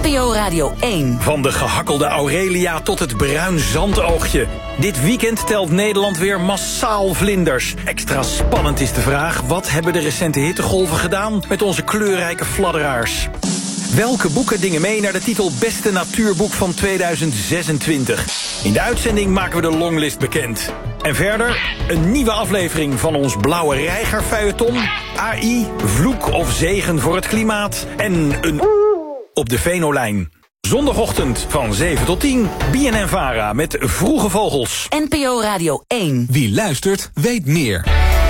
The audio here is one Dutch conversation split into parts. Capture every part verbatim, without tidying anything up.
N P O Radio één. Van de gehakkelde Aurelia tot het bruin zandoogje. Dit weekend telt Nederland weer massaal vlinders. Extra spannend is de vraag: wat hebben de recente hittegolven gedaan met onze kleurrijke fladderaars? Welke boeken dingen mee naar de titel Beste Natuurboek van tweeduizend zesentwintig? In de uitzending maken we de longlist bekend. En verder een nieuwe aflevering van ons Blauwe Reiger feuilleton. A I, vloek of zegen voor het klimaat. En een op de Venolijn. Zondagochtend van zeven tot tien. B N N Vara met Vroege Vogels. N P O Radio één. Wie luistert, weet meer.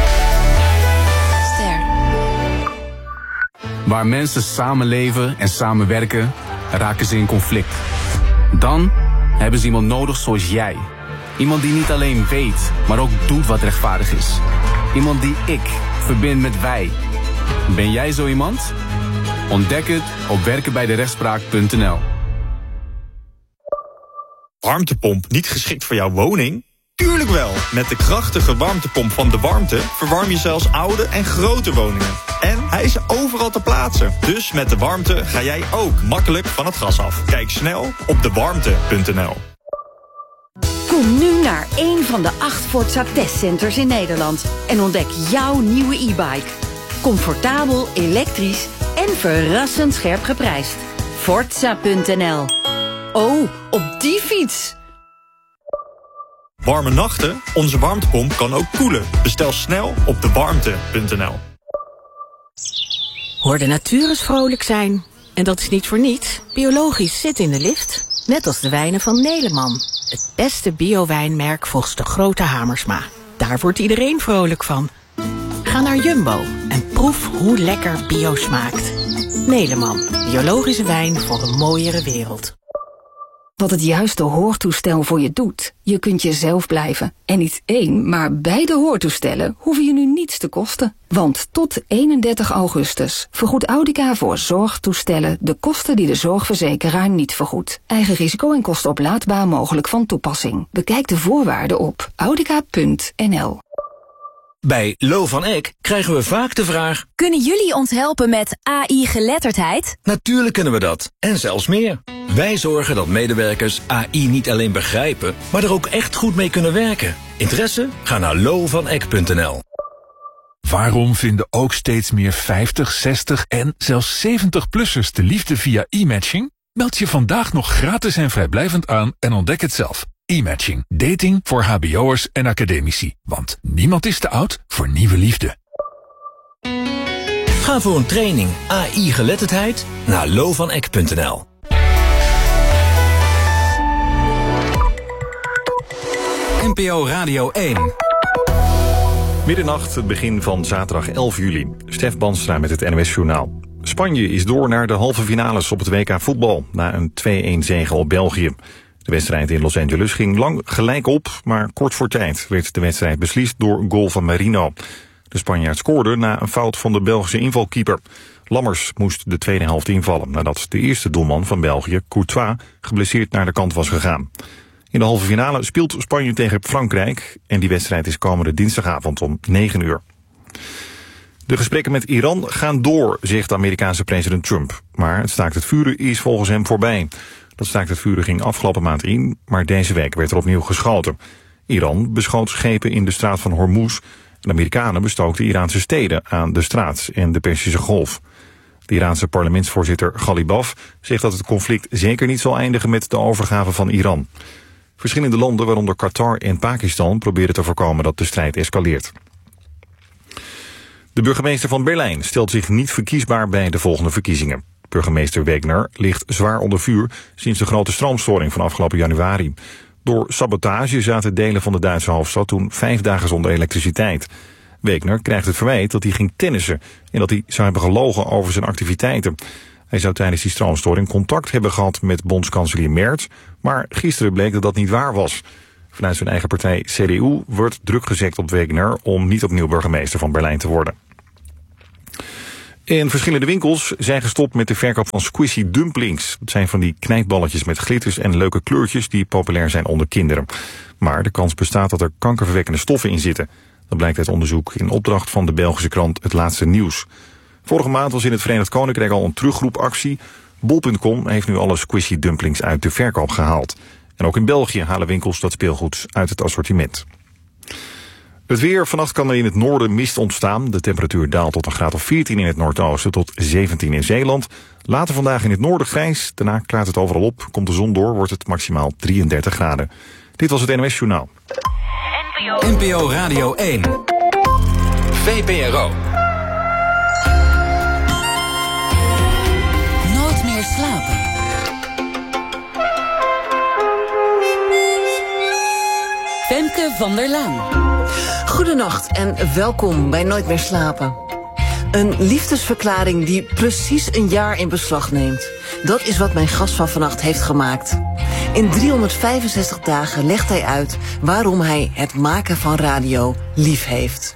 Ster. Waar mensen samenleven en samenwerken, raken ze in conflict. Dan hebben ze iemand nodig zoals jij. Iemand die niet alleen weet, maar ook doet wat rechtvaardig is. Iemand die ik verbind met wij. Ben jij zo iemand? Ontdek het op werken bij de rechtspraak punt n l. Warmtepomp niet geschikt voor jouw woning? Tuurlijk wel! Met de krachtige warmtepomp van De Warmte verwarm je zelfs oude en grote woningen. En hij is overal te plaatsen. Dus met De Warmte ga jij ook makkelijk van het gas af. Kijk snel op de warmte punt n l. Kom nu naar een van de acht Forza testcenters in Nederland en ontdek jouw nieuwe e-bike. Comfortabel, elektrisch en verrassend scherp geprijsd. Forza punt n l. Oh, op die fiets! Warme nachten? Onze warmtepomp kan ook koelen. Bestel snel op de warmte punt n l. Hoor de natuur eens vrolijk zijn. En dat is niet voor niets. Biologisch zit in de lift. Net als de wijnen van Neleman. Het beste bio-wijnmerk volgens de grote Hamersma. Daar wordt iedereen vrolijk van. Ga naar Jumbo en proef hoe lekker bio smaakt. Neleman, biologische wijn voor een mooiere wereld. Wat het juiste hoortoestel voor je doet. Je kunt jezelf blijven. En niet één, maar beide hoortoestellen hoeven je nu niets te kosten. Want tot eenendertig augustus vergoedt Audica voor zorgtoestellen de kosten die de zorgverzekeraar niet vergoedt. Eigen risico en kosten oplaadbaar mogelijk van toepassing. Bekijk de voorwaarden op audica punt n l. Bij Lo van Eck krijgen we vaak de vraag: kunnen jullie ons helpen met A I-geletterdheid? Natuurlijk kunnen we dat, en zelfs meer. Wij zorgen dat medewerkers A I niet alleen begrijpen, maar er ook echt goed mee kunnen werken. Interesse? Ga naar lo van eck punt n l. Waarom vinden ook steeds meer vijftig, zestig en zelfs zeventig-plussers de liefde via e-matching? Meld je vandaag nog gratis en vrijblijvend aan en ontdek het zelf. E-matching. Dating voor hbo'ers en academici. Want niemand is te oud voor nieuwe liefde. Ga voor een training A I-geletterdheid naar lo van eck punt n l. N P O Radio één. Middernacht, het begin van zaterdag elf juli. Stef Banstra met het N O S Journaal. Spanje is door naar de halve finales op het W K voetbal na een twee-een zege op België. De wedstrijd in Los Angeles ging lang gelijk op, maar kort voor tijd werd de wedstrijd beslist door een goal van Merino. De Spanjaard scoorde na een fout van de Belgische invalkeeper. Lammers moest de tweede helft invallen nadat de eerste doelman van België, Courtois, geblesseerd naar de kant was gegaan. In de halve finale speelt Spanje tegen Frankrijk en die wedstrijd is komende dinsdagavond om negen uur. De gesprekken met Iran gaan door, zegt de Amerikaanse president Trump. Maar het staakt het vuren is volgens hem voorbij. Dat staakt het vuren ging afgelopen maand in, maar deze week werd er opnieuw geschoten. Iran beschoot schepen in de straat van Hormuz. De Amerikanen bestookten Iraanse steden aan de straat en de Perzische Golf. De Iraanse parlementsvoorzitter Ghalibaf zegt dat het conflict zeker niet zal eindigen met de overgave van Iran. Verschillende landen, waaronder Qatar en Pakistan, proberen te voorkomen dat de strijd escaleert. De burgemeester van Berlijn stelt zich niet verkiesbaar bij de volgende verkiezingen. Burgemeester Wegner ligt zwaar onder vuur sinds de grote stroomstoring van afgelopen januari. Door sabotage zaten delen van de Duitse hoofdstad toen vijf dagen zonder elektriciteit. Wegner krijgt het verwijt dat hij ging tennissen en dat hij zou hebben gelogen over zijn activiteiten. Hij zou tijdens die stroomstoring contact hebben gehad met bondskanselier Merz, maar gisteren bleek dat dat niet waar was. Vanuit zijn eigen partij C D U wordt druk gezet op Wegner om niet opnieuw burgemeester van Berlijn te worden. In verschillende winkels zijn gestopt met de verkoop van squishy dumplings. Het zijn van die knijpballetjes met glitters en leuke kleurtjes die populair zijn onder kinderen. Maar de kans bestaat dat er kankerverwekkende stoffen in zitten. Dat blijkt uit onderzoek in opdracht van de Belgische krant Het Laatste Nieuws. Vorige maand was in het Verenigd Koninkrijk al een terugroepactie. Bol punt com heeft nu alle squishy dumplings uit de verkoop gehaald. En ook in België halen winkels dat speelgoed uit het assortiment. Het weer. Vannacht kan er in het noorden mist ontstaan. De temperatuur daalt tot een graad of veertien in het noordoosten tot zeventien in Zeeland. Later vandaag in het noorden grijs. Daarna klaart het overal op. Komt de zon door, wordt het maximaal drieëndertig graden. Dit was het N O S Journaal. N P O Radio één. V P R O. Nooit meer slapen. Femke van der Laan. Goedenacht en welkom bij Nooit meer slapen. Een liefdesverklaring die precies een jaar in beslag neemt. Dat is wat mijn gast van vannacht heeft gemaakt. In driehonderdvijfenzestig dagen legt hij uit waarom hij het maken van radio lief heeft.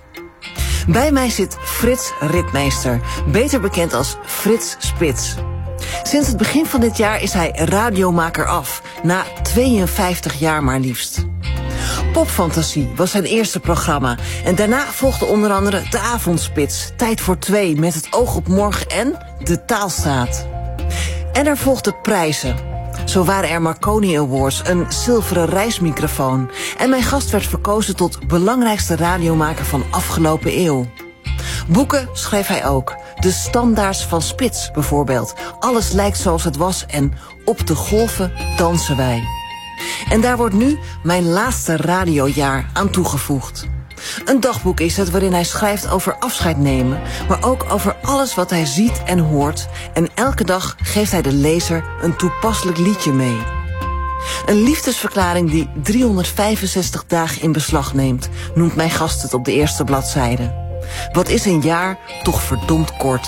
Bij mij zit Frits Ritmeester, beter bekend als Frits Spits. Sinds het begin van dit jaar is hij radiomaker af, na tweeënvijftig jaar maar liefst. Popfantasie was zijn eerste programma. En daarna volgde onder andere de Avondspits, Tijd voor Twee, Met het oog op morgen en De Taalstaat. En er volgden prijzen. Zo waren er Marconi Awards, een zilveren reismicrofoon. En mijn gast werd verkozen tot belangrijkste radiomaker van afgelopen eeuw. Boeken schreef hij ook. De standaards van Spits bijvoorbeeld. Alles lijkt zoals het was en Op de golven dansen wij. En daar wordt nu mijn laatste radiojaar aan toegevoegd. Een dagboek is het waarin hij schrijft over afscheid nemen, maar ook over alles wat hij ziet en hoort. En elke dag geeft hij de lezer een toepasselijk liedje mee. Een liefdesverklaring die driehonderdvijfenzestig dagen in beslag neemt, noemt mijn gast het op de eerste bladzijde. Wat is een jaar toch verdomd kort.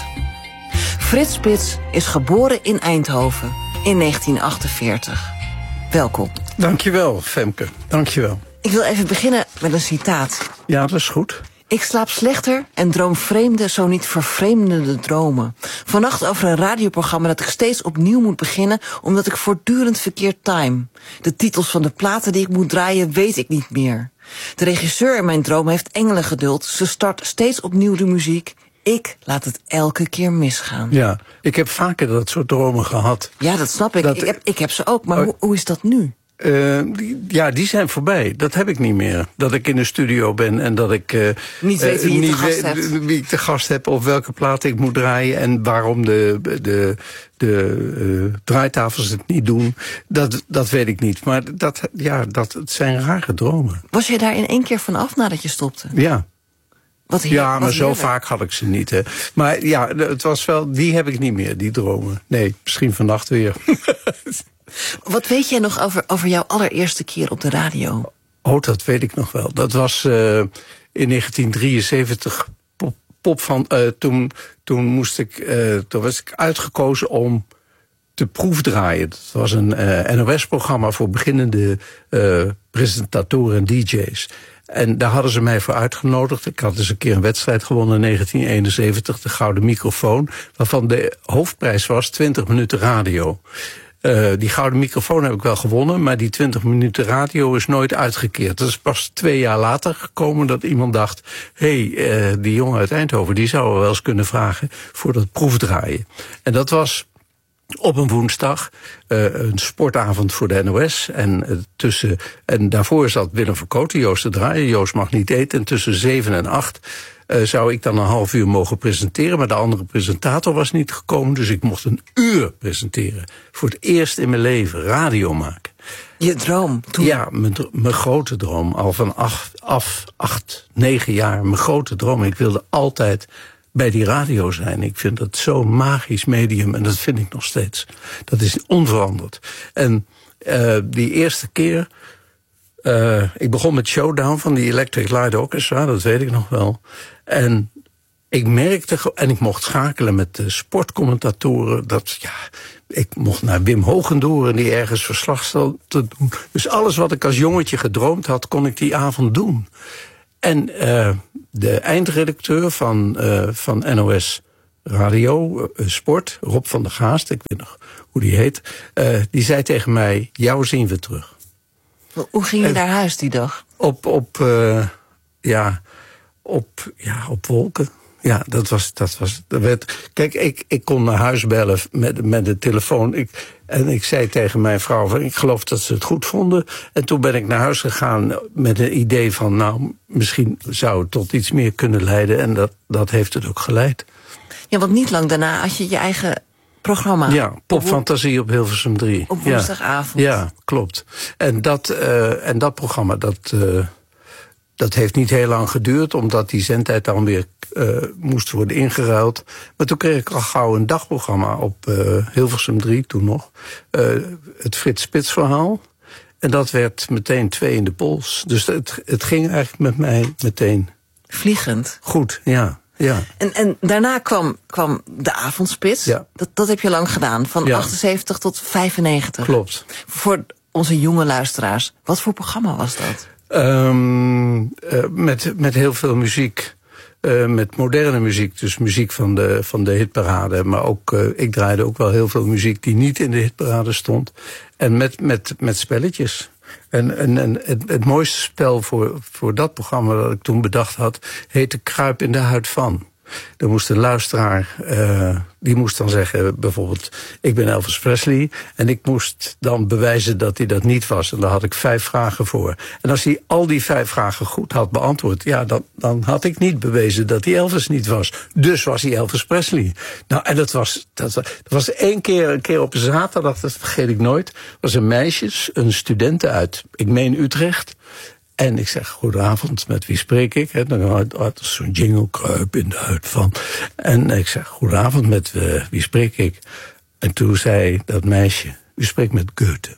Frits Spits is geboren in Eindhoven in negentien achtenveertig. Welkom. Dankjewel, Femke. Dankjewel. Ik wil even beginnen met een citaat. Ja, dat is goed. Ik slaap slechter en droom vreemde, zo niet vervreemdende dromen. Vannacht over een radioprogramma dat ik steeds opnieuw moet beginnen, omdat ik voortdurend verkeerd time. De titels van de platen die ik moet draaien weet ik niet meer. De regisseur in mijn droom heeft engelengeduld. Ze start steeds opnieuw de muziek. Ik laat het elke keer misgaan. Ja, ik heb vaker dat soort dromen gehad. Ja, dat snap ik. Dat, ik, heb, ik heb ze ook, maar oh, hoe, hoe is dat nu? Uh, die, ja, die zijn voorbij. Dat heb ik niet meer. Dat ik in de studio ben en dat ik uh, niet weet wie, uh, niet te gast we, wie ik te gast heb of welke plaat ik moet draaien en waarom de, de, de uh, draaitafels het niet doen. Dat, dat weet ik niet. Maar dat, ja, dat, het zijn rare dromen. Was je daar in één keer vanaf nadat je stopte? Ja. Wat hier, ja, maar wat zo vaak had ik ze niet. Hè. Maar ja, het was wel, die heb ik niet meer, die dromen. Nee, misschien vannacht weer. Wat weet jij nog over, over jouw allereerste keer op de radio? Oh, dat weet ik nog wel. Dat was uh, in negentien drieënzeventig. Pop, pop van, uh, toen, toen, moest ik, uh, toen was ik uitgekozen om te proefdraaien. Dat was een uh, N O S-programma voor beginnende uh, presentatoren en D J's. En daar hadden ze mij voor uitgenodigd. Ik had eens een keer een wedstrijd gewonnen in negentien eenenzeventig, de Gouden Microfoon, waarvan de hoofdprijs was twintig minuten radio. Uh, die Gouden Microfoon heb ik wel gewonnen, maar die twintig minuten radio is nooit uitgekeerd. Dat is pas twee jaar later gekomen dat iemand dacht, hé, hey, uh, die jongen uit Eindhoven, die zouden we wel eens kunnen vragen voor dat proefdraaien. En dat was op een woensdag, uh, een sportavond voor de N O S. En, uh, tussen, en daarvoor zat Willem Verkoten, Joost te draaien. Joost mag niet eten. En tussen zeven en acht uh, zou ik dan een half uur mogen presenteren. Maar de andere presentator was niet gekomen. Dus ik mocht een uur presenteren. Voor het eerst in mijn leven radio maken. Je droom toen? Ja, mijn, mijn grote droom. Al van acht, af, acht, negen jaar. Mijn grote droom. Ik wilde altijd bij die radio zijn. Ik vind dat zo'n magisch medium en dat vind ik nog steeds. Dat is onveranderd. En uh, die eerste keer, uh, ik begon met Showdown van die Electric Light Orchestra, dat weet ik nog wel. En ik merkte, en ik mocht schakelen met de sportcommentatoren, dat ja, ik mocht naar Wim Hogendoren die ergens verslag stelde te doen. Dus alles wat ik als jongetje gedroomd had, kon ik die avond doen. En uh, de eindredacteur van, uh, van N O S Radio uh, Sport, Rob van der Gaast, ik weet nog hoe die heet, uh, die zei tegen mij, jou zien we terug. Hoe ging je en naar huis die dag? Op, op, uh, ja, op, ja, op wolken. Ja, dat was, dat was, dat werd, kijk, ik, ik kon naar huis bellen met, met de telefoon. Ik, en ik zei tegen mijn vrouw, van, ik geloof dat ze het goed vonden. En toen ben ik naar huis gegaan met een idee van, nou, misschien zou het tot iets meer kunnen leiden. En dat, dat heeft het ook geleid. Ja, want niet lang daarna had je je eigen programma. Ja, Popfantasie op Hilversum drie. Op woensdagavond. Ja, ja, klopt. En dat, uh, en dat programma, dat, uh, dat heeft niet heel lang geduurd, omdat die zendtijd dan weer uh, moest worden ingeruild. Maar toen kreeg ik al gauw een dagprogramma op uh, Hilversum drie, toen nog. Uh, het Frits Spits verhaal. En dat werd meteen twee in de pols. Dus het, het ging eigenlijk met mij meteen... Vliegend. Goed, ja. Ja. En, en daarna kwam, kwam de avondspits. Ja. Dat, dat heb je lang gedaan, van ja. achtenzeventig tot vijfennegentig. Klopt. Voor onze jonge luisteraars, wat voor programma was dat? Um, uh, met, met heel veel muziek. Uh, met moderne muziek, dus muziek van de, van de hitparade. Maar ook, uh, ik draaide ook wel heel veel muziek die niet in de hitparade stond. En met, met, met spelletjes. En, en, en het, het mooiste spel voor, voor dat programma dat ik toen bedacht had, heette Kruip in de huid van. Dan moest de luisteraar, uh, die moest dan zeggen, bijvoorbeeld, ik ben Elvis Presley. En ik moest dan bewijzen dat hij dat niet was. En daar had ik vijf vragen voor. En als hij al die vijf vragen goed had beantwoord, ja, dan, dan had ik niet bewezen dat hij Elvis niet was. Dus was hij Elvis Presley. Nou, en dat was, dat was, dat was één keer, een keer op een zaterdag, dat vergeet ik nooit, was een meisje, een studente uit, ik meen Utrecht. En ik zeg, goedenavond, met wie spreek ik? En dan had zo'n jingle, Kruip in de huid van. En ik zeg, goedenavond, met uh, wie spreek ik? En toen zei dat meisje, u spreekt met Goethe.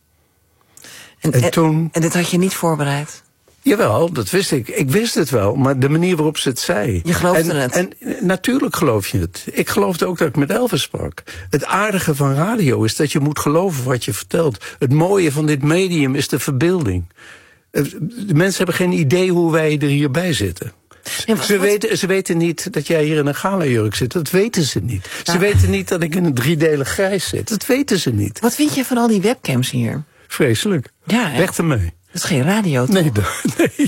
En, en, en toen... En dit had je niet voorbereid? Jawel, dat wist ik. Ik wist het wel, maar de manier waarop ze het zei. Je geloofde en, het? En natuurlijk geloof je het. Ik geloofde ook dat ik met Elvis sprak. Het aardige van radio is dat je moet geloven wat je vertelt. Het mooie van dit medium is de verbeelding. De mensen hebben geen idee hoe wij er hierbij zitten. Ja, ze, weten, ze weten niet dat jij hier in een galajurk zit. Dat weten ze niet. Ja. Ze weten niet dat ik in een driedelig grijs zit. Dat weten ze niet. Wat vind je van al die webcams hier? Vreselijk. Ja, weg ermee. Dat is geen radio, toch? Nee, nee.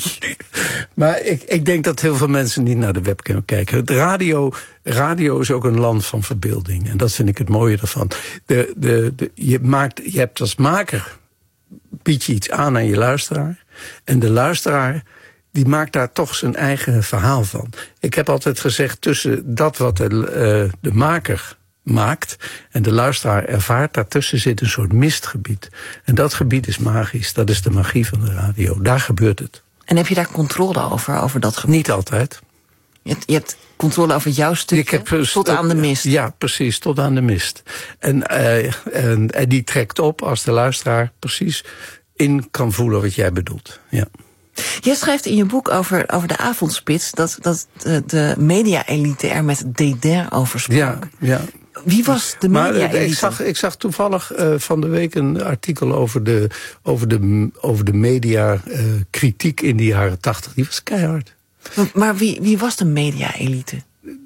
Maar ik, ik denk dat heel veel mensen niet naar de webcam kijken. Het radio, radio is ook een land van verbeelding. En dat vind ik het mooie ervan. De, de, de, je, maakt, je hebt als maker, bied je iets aan aan je luisteraar. En de luisteraar, die maakt daar toch zijn eigen verhaal van. Ik heb altijd gezegd, tussen dat wat de, uh, de maker maakt en de luisteraar ervaart, daartussen zit een soort mistgebied. En dat gebied is magisch. Dat is de magie van de radio. Daar gebeurt het. En heb je daar controle over, over dat gebied? Niet altijd. Je hebt, je hebt controle over jouw stukje, ik heb, tot aan de mist. Ja, precies, tot aan de mist. En, uh, en, en die trekt op als de luisteraar precies in kan voelen wat jij bedoelt. Ja. Jij schrijft in je boek over, over de avondspits dat, dat de, de media-elite er met dédain over sprak. Ja, ja. Wie was de media-elite? Ik zag, ik zag toevallig uh, van de week een artikel over de, over de, over de media-kritiek uh, in de jaren tachtig. Die was keihard. Maar, maar wie, wie was de media-elite?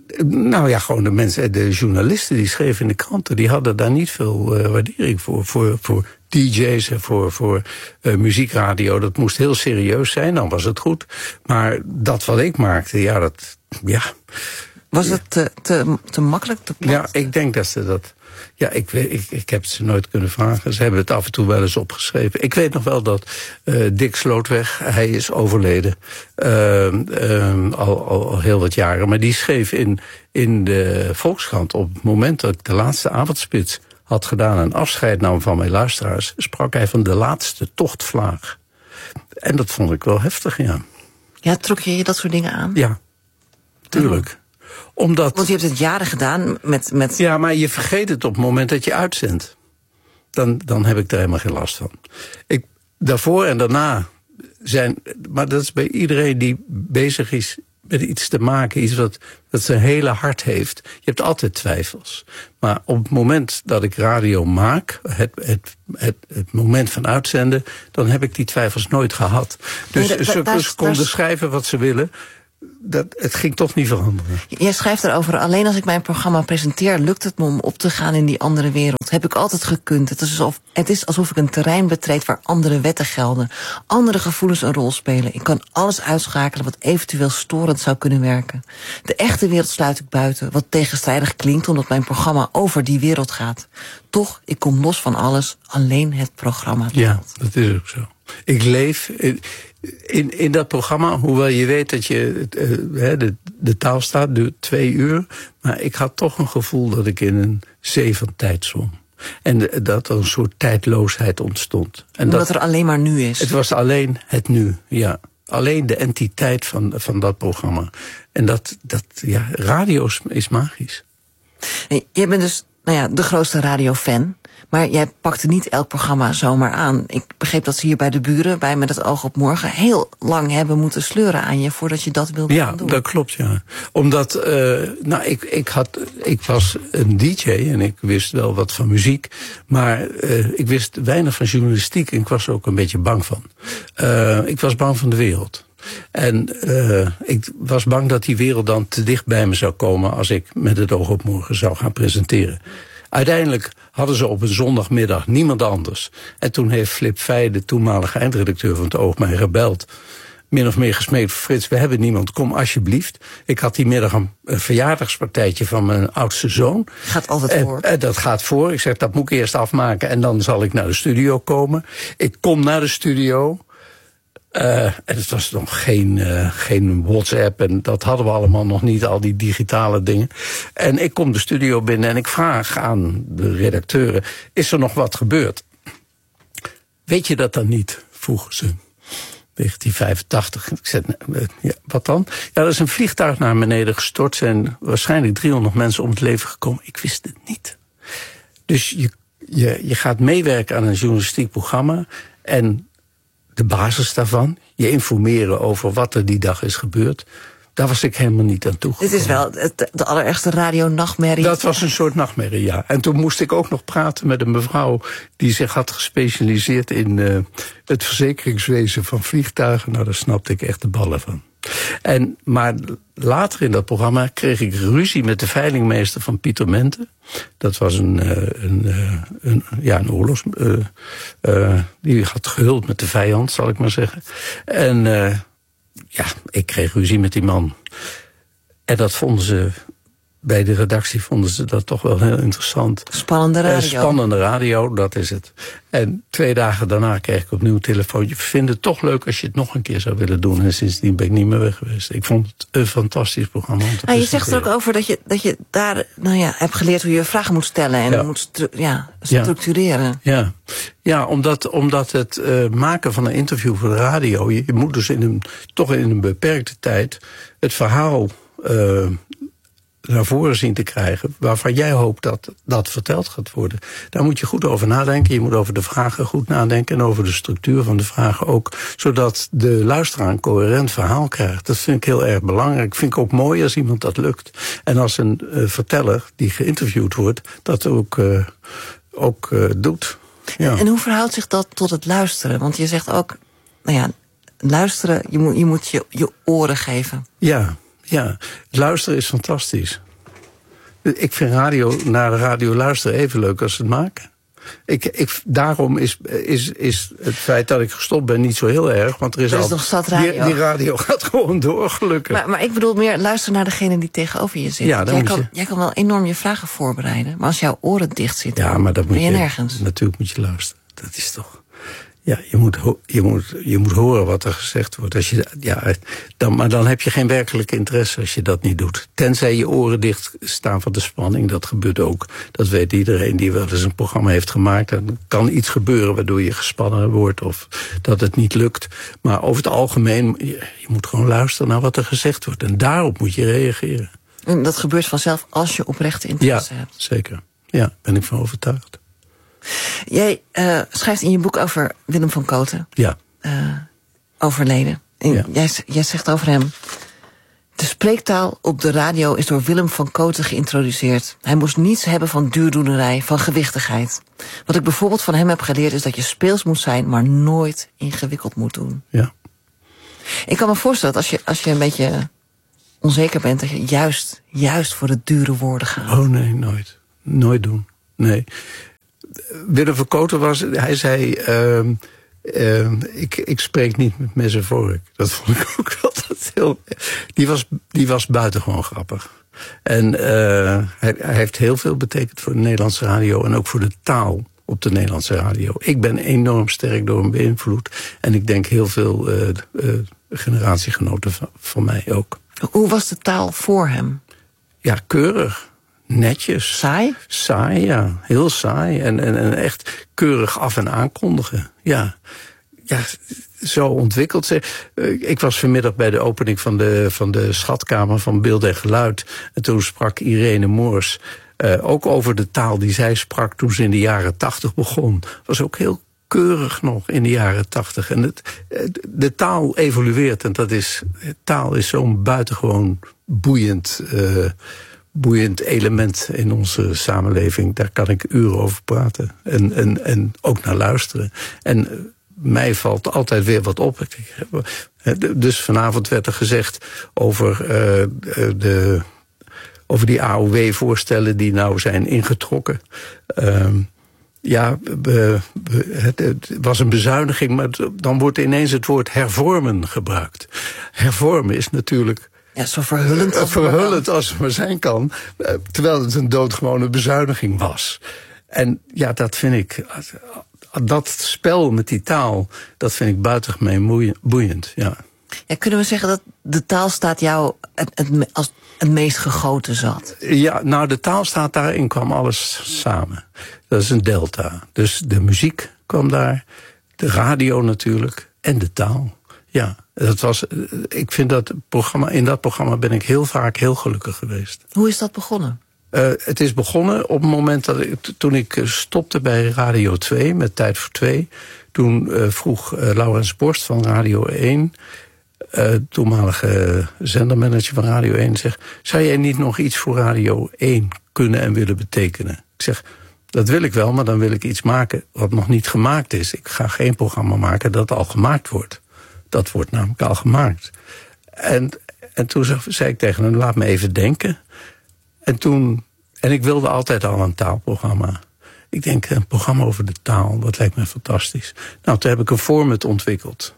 Nou ja, gewoon de mensen, de journalisten die schreven in de kranten, die hadden daar niet veel uh, waardering voor. Voor, voor D J's en voor, voor uh, muziekradio. Dat moest heel serieus zijn, dan was het goed. Maar dat wat ik maakte, ja, dat, ja. Was het te, te, te makkelijk, te plat? Ja, ik denk dat ze dat... Ja, ik, weet, ik, ik heb het ze nooit kunnen vragen. Ze hebben het af en toe wel eens opgeschreven. Ik weet nog wel dat uh, Dick Slootweg, hij is overleden. Uh, uh, al, al, al heel wat jaren. Maar die schreef in, in de Volkskrant op het moment dat ik de laatste avondspits had gedaan en afscheid nam van mijn luisteraars, sprak hij van de laatste tochtvlaag. En dat vond ik wel heftig, ja. Ja, trok je je dat soort dingen aan? Ja, tuurlijk. Oh. Omdat, Want je hebt het jaren gedaan met, met... Ja, maar je vergeet het op het moment dat je uitzendt. Dan, dan heb ik er helemaal geen last van. Ik, daarvoor en daarna zijn... Maar dat is bij iedereen die bezig is met iets te maken, iets wat, wat zijn hele hart heeft. Je hebt altijd twijfels. Maar op het moment dat ik radio maak, het, het, het, het moment van uitzenden, dan heb ik die twijfels nooit gehad. Dus nee, da, da, ze, da, ze konden schrijven wat ze willen. dat, het ging toch niet veranderen. Jij schrijft erover, alleen als ik mijn programma presenteer, lukt het me om op te gaan in die andere wereld. Heb ik altijd gekund. Het is alsof, het is alsof ik een terrein betreed waar andere wetten gelden. Andere gevoelens een rol spelen. Ik kan alles uitschakelen wat eventueel storend zou kunnen werken. De echte wereld sluit ik buiten, wat tegenstrijdig klinkt omdat mijn programma over die wereld gaat. Toch, ik kom los van alles, alleen het programma. Ja, dat is ook zo. Ik leef in, in, in dat programma, hoewel je weet dat je uh, de, de taal staat, duurt twee uur. Maar ik had toch een gevoel dat ik in een zee van tijd zwom. En de, dat er een soort tijdloosheid ontstond. En Omdat dat, er alleen maar nu is. Het was alleen het nu, ja. Alleen de entiteit van, van dat programma. En dat, dat ja, radio is, is magisch. En jij bent dus, nou ja, de grootste radiofan. Maar jij pakte niet elk programma zomaar aan. Ik begreep dat ze hier bij de buren, bij Met het oog op morgen, heel lang hebben moeten sleuren aan je voordat je dat wilde ja, gaan doen. Ja, dat klopt, ja. Omdat, uh, nou, ik, ik, had, ik was een D J en ik wist wel wat van muziek. Maar uh, ik wist weinig van journalistiek en ik was er ook een beetje bang van. Uh, ik was bang van de wereld. En uh, ik was bang dat die wereld dan te dicht bij me zou komen als ik Met het oog op morgen zou gaan presenteren. Uiteindelijk hadden ze op een zondagmiddag niemand anders. En toen heeft Flip Feij, de toenmalige eindredacteur van het Oog, mij gebeld. Min of meer gesmeekt, Frits, we hebben niemand, kom alsjeblieft. Ik had die middag een, een verjaardagspartijtje van mijn oudste zoon. Gaat altijd en, voor. En dat gaat voor. Ik zeg, dat moet ik eerst afmaken en dan zal ik naar de studio komen. Ik kom naar de studio. Uh, en het was nog geen, uh, geen WhatsApp en dat hadden we allemaal nog niet, al die digitale dingen. En ik kom de studio binnen en ik vraag aan de redacteuren, is er nog wat gebeurd? Weet je dat dan niet? Vroegen ze. negentien vijfentachtig. Ik zei, ja, wat dan? Ja, er is een vliegtuig naar beneden gestort, zijn waarschijnlijk driehonderd mensen om het leven gekomen. Ik wist het niet. Dus je, je, je gaat meewerken aan een journalistiek programma en de basis daarvan, je informeren over wat er die dag is gebeurd, daar was ik helemaal niet aan toegekomen. Dit is wel de, de allerergste radio-nachtmerrie. Dat was een soort nachtmerrie, ja. En toen moest ik ook nog praten met een mevrouw die zich had gespecialiseerd in uh, het verzekeringswezen van vliegtuigen. Nou, daar snapte ik echt de ballen van. En, maar later in dat programma kreeg ik ruzie met de veilingmeester van Pietermente. Dat was een, uh, een, uh, een, ja, een oorlogs... Uh, uh, die had gehuld met de vijand, zal ik maar zeggen. En uh, ja, ik kreeg ruzie met die man. En dat vonden ze, bij de redactie vonden ze dat toch wel heel interessant. Spannende radio. Uh, spannende radio, dat is het. En twee dagen daarna kreeg ik opnieuw een telefoontje. We vinden het toch leuk als je het nog een keer zou willen doen. En sindsdien ben ik niet meer weg geweest. Ik vond het een fantastisch programma om te ah, je zegt er ook over dat je, dat je daar nou ja, hebt geleerd hoe je vragen moet stellen. En ja. moet stru ja, structureren. Ja, ja. ja omdat, omdat het uh, maken van een interview voor de radio, je, je moet dus in een, toch in een beperkte tijd het verhaal Uh, naar voren zien te krijgen, waarvan jij hoopt dat dat verteld gaat worden. Daar moet je goed over nadenken. Je moet over de vragen goed nadenken en over de structuur van de vragen ook, zodat de luisteraar een coherent verhaal krijgt. Dat vind ik heel erg belangrijk. Vind ik ook mooi als iemand dat lukt. En als een uh, verteller die geïnterviewd wordt, dat ook, uh, ook uh, doet. Ja. En hoe verhoudt zich dat tot het luisteren? Want je zegt ook, nou ja, luisteren, je moet je, moet je, je oren geven. Ja. Ja, luisteren is fantastisch. Ik vind radio naar de radio luisteren even leuk als het maken. Ik, ik, daarom is, is, is het feit dat ik gestopt ben niet zo heel erg. Want er is, er is al, nog zat radio. Die, die radio gaat gewoon door, gelukkig. Maar, maar ik bedoel meer luisteren naar degene die tegenover je zit. Ja, jij, kan, je... jij kan wel enorm je vragen voorbereiden. Maar als jouw oren dicht zitten, ja, maar dat moet ben je je nergens. Natuurlijk moet je luisteren. Dat is toch... Ja, je moet, je, moet, je moet horen wat er gezegd wordt. Als je, ja, dan, maar dan heb je geen werkelijke interesse als je dat niet doet. Tenzij je oren dicht staan van de spanning. Dat gebeurt ook. Dat weet iedereen die wel eens een programma heeft gemaakt. Dan kan iets gebeuren waardoor je gespannen wordt of dat het niet lukt. Maar over het algemeen, je, je moet gewoon luisteren naar wat er gezegd wordt. En daarop moet je reageren. En dat gebeurt vanzelf als je oprechte interesse ja, hebt. Zeker. Ja, ben ik van overtuigd. Jij uh, schrijft in je boek over Willem van Kooten. Ja. Uh, overleden. En ja. jij, jij zegt over hem: de spreektaal op de radio is door Willem van Kooten geïntroduceerd. Hij moest niets hebben van duurdoenerij, van gewichtigheid. Wat ik bijvoorbeeld van hem heb geleerd is dat je speels moet zijn, maar nooit ingewikkeld moet doen. Ja. Ik kan me voorstellen dat als je, als je een beetje onzeker bent dat je juist, juist voor de dure woorden gaat? Oh nee, nooit. Nooit doen. Nee. Willem van Kooten was, hij zei, uh, uh, ik, ik spreek niet met mes en vork. Dat vond ik ook altijd heel... Die was, die was buitengewoon grappig. En uh, hij, hij heeft heel veel betekend voor de Nederlandse radio en ook voor de taal op de Nederlandse radio. Ik ben enorm sterk door hem beïnvloed. En ik denk heel veel uh, uh, generatiegenoten van, van mij ook. Hoe was de taal voor hem? Ja, keurig. Netjes. Saai? Saai, ja. Heel saai. En, en, en echt keurig af en aankondigen. Ja. Ja, zo ontwikkeld ze. Ik was vanmiddag bij de opening van de, van de Schatkamer van Beeld en Geluid. En toen sprak Irene Moors uh, ook over de taal die zij sprak toen ze in de jaren tachtig begon. Was ook heel keurig nog in de jaren tachtig. En het, de taal evolueert. En dat is, taal is zo'n buitengewoon boeiend, uh, boeiend element in onze samenleving. Daar kan ik uren over praten. En, en, en ook naar luisteren. En mij valt altijd weer wat op. Dus vanavond werd er gezegd over, uh, de, over die A O W-voorstellen die nou zijn ingetrokken. Uh, ja, be, be, het, het was een bezuiniging, maar dan wordt ineens het woord hervormen gebruikt. Hervormen is natuurlijk... Ja, zo verhullend als, verhullend als het maar zijn kan. Terwijl het een doodgewone bezuiniging was. En ja, dat vind ik... Dat spel met die taal, dat vind ik buitengemeen boeiend, ja. Ja, kunnen we zeggen dat de taalstaat jou het, het, als het meest gegoten zat? Ja, nou, de taalstaat, daarin kwam alles samen. Dat is een delta. Dus de muziek kwam daar, de radio natuurlijk en de taal. Ja, dat was, ik vind dat programma, in dat programma ben ik heel vaak heel gelukkig geweest. Hoe is dat begonnen? Uh, het is begonnen op het moment dat ik, toen ik stopte bij Radio twee met Tijd voor Twee. Toen uh, vroeg uh, Laurens Borst van Radio één, uh, toenmalige zendermanager van Radio één, zegt: zou jij niet nog iets voor Radio één kunnen en willen betekenen? Ik zeg, dat wil ik wel, maar dan wil ik iets maken wat nog niet gemaakt is. Ik ga geen programma maken dat al gemaakt wordt. Dat wordt namelijk al gemaakt. En, en toen zei ik tegen hem, laat me even denken. En toen, en ik wilde altijd al een taalprogramma. Ik denk, een programma over de taal, dat lijkt me fantastisch. Nou, toen heb ik een format ontwikkeld.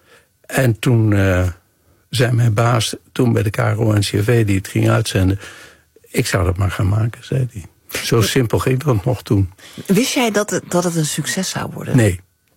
En toen uh, zei mijn baas, toen bij de K R O N C R V die het ging uitzenden, ik zou dat maar gaan maken, zei hij. Zo simpel ging dat nog toen. Wist jij dat het, dat het een succes zou worden? Nee.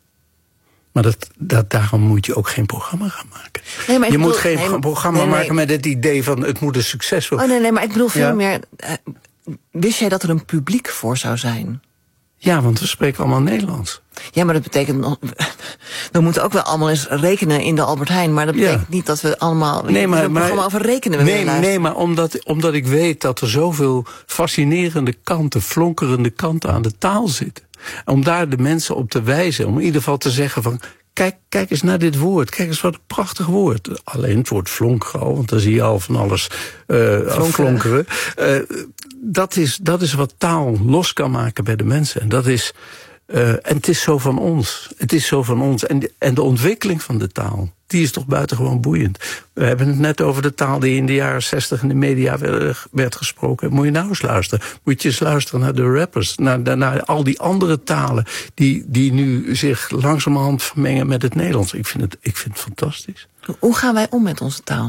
Maar dat, dat, daarom moet je ook geen programma gaan maken. Nee, maar je bedoel, moet geen nee, programma nee, nee. maken met het idee van het moet een succes worden. Oh nee, nee, maar ik bedoel veel ja. meer... Uh, wist jij dat er een publiek voor zou zijn? Ja, want we spreken allemaal Nederlands. Ja, maar dat betekent nog... We moeten ook wel allemaal eens rekenen in de Albert Heijn. Maar dat betekent ja. niet dat we allemaal... Nee, maar, een programma maar, over rekenen nee, willen nee, maar omdat, omdat ik weet dat er zoveel fascinerende kanten, flonkerende kanten aan de taal zitten. Om daar de mensen op te wijzen. Om in ieder geval te zeggen van... Kijk, kijk eens naar dit woord. Kijk eens wat een prachtig woord. Alleen het woord flonkeren al, want dan zie je al van alles uh, flonkeren. Uh, dat, is, dat is wat taal los kan maken bij de mensen. En dat is, uh, en het is zo van ons. Het is zo van ons. En de, en de ontwikkeling van de taal, die is toch buitengewoon boeiend. We hebben het net over de taal die in de jaren zestig in de media werd, werd gesproken. Moet je nou eens luisteren. Moet je eens luisteren naar de rappers. Naar, naar al die andere talen die, die nu zich langzamerhand vermengen met het Nederlands. Ik vind het, ik vind het fantastisch. Hoe gaan wij om met onze taal?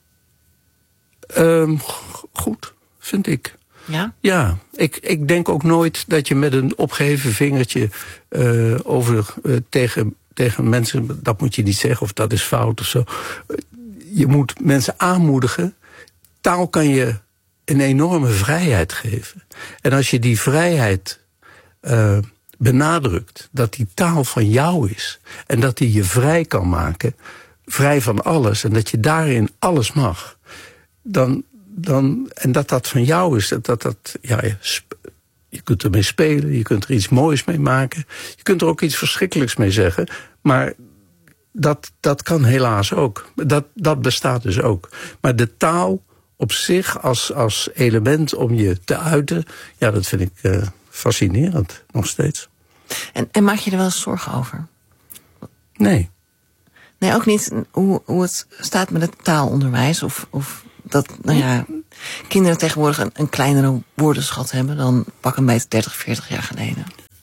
Um, goed, vind ik. Ja? Ja, ik, ik denk ook nooit dat je met een opgeheven vingertje uh, over uh, tegen... tegen mensen, dat moet je niet zeggen of dat is fout of zo. Je moet mensen aanmoedigen. Taal kan je een enorme vrijheid geven. En als je die vrijheid uh, benadrukt, dat die taal van jou is en dat die je vrij kan maken, vrij van alles, en dat je daarin alles mag, dan, dan en dat dat van jou is, dat dat, dat ja, je kunt ermee spelen, je kunt er iets moois mee maken. Je kunt er ook iets verschrikkelijks mee zeggen. Maar dat, dat kan helaas ook. Dat, dat bestaat dus ook. Maar de taal op zich als, als element om je te uiten, ja, dat vind ik uh, fascinerend, nog steeds. En, en maak je er wel eens zorgen over? Nee. Nee, ook niet hoe, hoe het staat met het taalonderwijs? Of, of dat nou ja, kinderen tegenwoordig een, een kleinere woordenschat hebben dan pak een beetje dertig, veertig jaar geleden?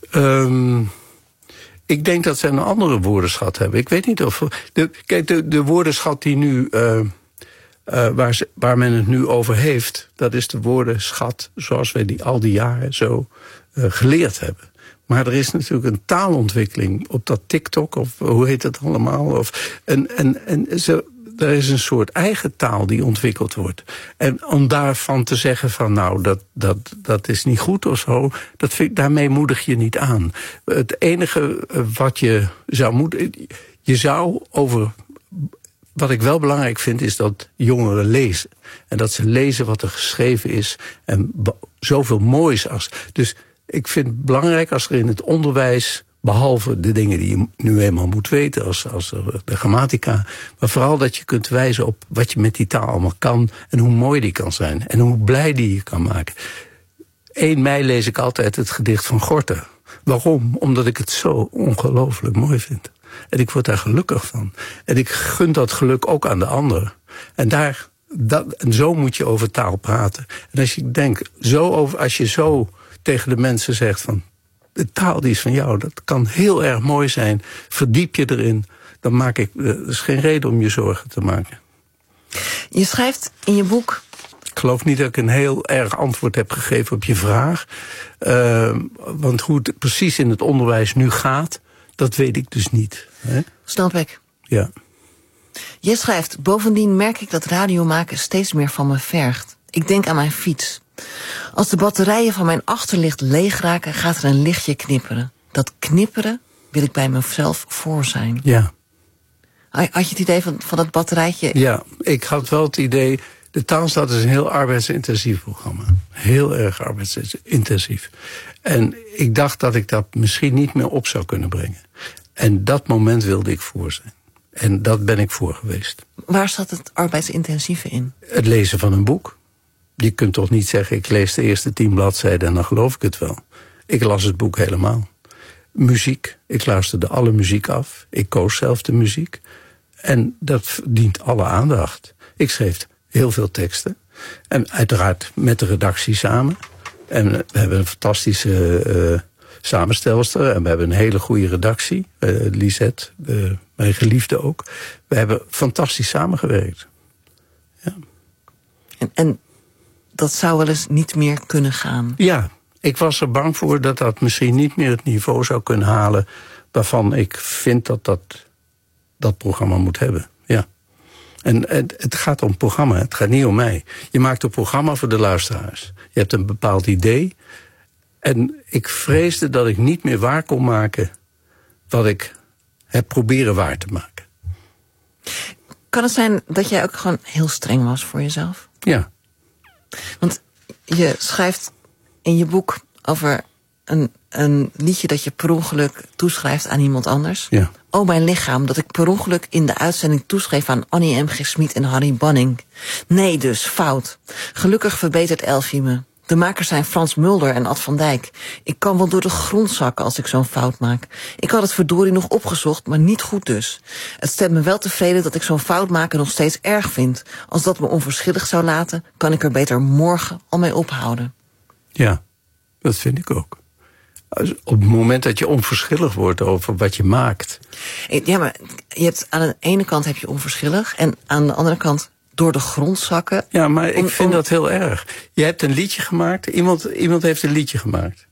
Um, ik denk dat ze een andere woordenschat hebben. Ik weet niet of... De, kijk, de, de woordenschat die nu... Uh, uh, waar, ze, waar men het nu over heeft, dat is de woordenschat zoals wij die al die jaren zo uh, geleerd hebben. Maar er is natuurlijk een taalontwikkeling op dat TikTok, of hoe heet dat allemaal? Of, en en, en zo, er is een soort eigen taal die ontwikkeld wordt. En om daarvan te zeggen van nou, dat, dat, dat is niet goed of zo, dat vind, daarmee moedig je niet aan. Het enige wat je zou moeten... Je zou over... Wat ik wel belangrijk vind is dat jongeren lezen. En dat ze lezen wat er geschreven is. En zoveel moois als... Dus ik vind het belangrijk als er in het onderwijs, behalve de dingen die je nu eenmaal moet weten, als, als de grammatica, maar vooral dat je kunt wijzen op wat je met die taal allemaal kan en hoe mooi die kan zijn en hoe blij die je kan maken. één mei lees ik altijd het gedicht van Gorter. Waarom? Omdat ik het zo ongelooflijk mooi vind. En ik word daar gelukkig van. En ik gun dat geluk ook aan de ander. En daar, dat, en zo moet je over taal praten. En als je denkt, zo over, als je zo tegen de mensen zegt van, de taal die is van jou, dat kan heel erg mooi zijn. Verdiep je erin, dan maak ik, er is geen reden om je zorgen te maken. Je schrijft in je boek... Ik geloof niet dat ik een heel erg antwoord heb gegeven op je vraag. Uh, want hoe het precies in het onderwijs nu gaat, dat weet ik dus niet. Hè? Snap ik. Ja. Je schrijft, bovendien merk ik dat radio maken steeds meer van me vergt. Ik denk aan mijn fiets. Als de batterijen van mijn achterlicht leeg raken, gaat er een lichtje knipperen. Dat knipperen wil ik bij mezelf voor zijn. Ja. Had je het idee van, van dat batterijtje? Ja, ik had wel het idee... De Taalstad is een heel arbeidsintensief programma. Heel erg arbeidsintensief. En ik dacht dat ik dat misschien niet meer op zou kunnen brengen. En dat moment wilde ik voor zijn. En dat ben ik voor geweest. Waar zat het arbeidsintensieve in? Het lezen van een boek. Je kunt toch niet zeggen, ik lees de eerste tien bladzijden en dan geloof ik het wel. Ik las het boek helemaal. Muziek, ik luisterde alle muziek af. Ik koos zelf de muziek. En dat verdient alle aandacht. Ik schreef heel veel teksten. En uiteraard met de redactie samen. En we hebben een fantastische uh, samenstelster. En we hebben een hele goede redactie. Uh, Lisette, uh, mijn geliefde ook. We hebben fantastisch samengewerkt. Ja. En, en dat zou wel eens niet meer kunnen gaan? Ja, ik was er bang voor dat dat misschien niet meer het niveau zou kunnen halen waarvan ik vind dat dat, dat programma moet hebben. Ja. En het, het gaat om programma, het gaat niet om mij. Je maakt een programma voor de luisteraars. Je hebt een bepaald idee. En ik vreesde dat ik niet meer waar kon maken wat ik heb proberen waar te maken. Kan het zijn dat jij ook gewoon heel streng was voor jezelf? Ja. Want je schrijft in je boek over een, een liedje dat je per ongeluk toeschrijft aan iemand anders. Ja. Oh, mijn lichaam, dat ik per ongeluk in de uitzending toeschreef aan Annie M G. Schmid en Harry Banning. Nee dus, fout. Gelukkig verbetert Elfie me. De makers zijn Frans Mulder en Ad van Dijk. Ik kan wel door de grond zakken als ik zo'n fout maak. Ik had het verdorie nog opgezocht, maar niet goed dus. Het stemt me wel tevreden dat ik zo'n fout maken nog steeds erg vind. Als dat me onverschillig zou laten, kan ik er beter morgen al mee ophouden. Ja, dat vind ik ook. Op het moment dat je onverschillig wordt over wat je maakt. Ja, maar je hebt aan de ene kant heb je onverschillig en aan de andere kant door de grond zakken. Ja, maar ik om, vind om... dat heel erg. Je hebt een liedje gemaakt, iemand, iemand heeft een liedje gemaakt.